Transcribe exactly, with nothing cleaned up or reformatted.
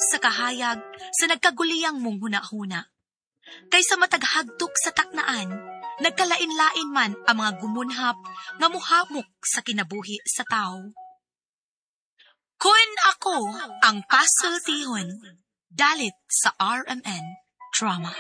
sa kahayag sa nagkaguliyang mong hunahuna. Kaysa mataghagtok sa taknaan, nagkalain-lain man ang mga gumunhap nga muhamok sa kinabuhi sa tao. Kun ako ang pasultihon, dalit sa R M N Drama.